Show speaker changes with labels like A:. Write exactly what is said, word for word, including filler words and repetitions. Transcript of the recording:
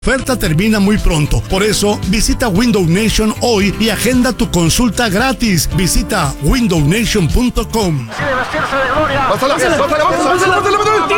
A: oferta termina muy pronto, por eso visita Window Nation hoy y agenda tu consulta gratis. Visita window nation punto com.
B: ¡Sí, de vestirse de gloria!
C: ¡Pásala, pásala, pásala, pásala, pásala, pásala!